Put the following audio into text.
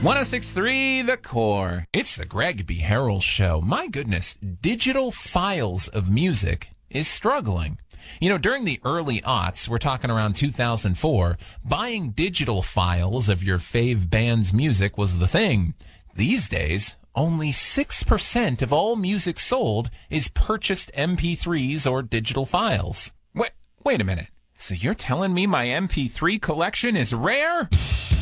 106.3 The Core. It's the Greg B. Harrell Show. My goodness, digital files of music is struggling. You know, during the early aughts, we're talking around 2004, buying digital files of your fave band's music was the thing. These days, only 6% of all music sold is purchased MP3s or digital files. Wait a minute. So you're telling me my MP3 collection is rare?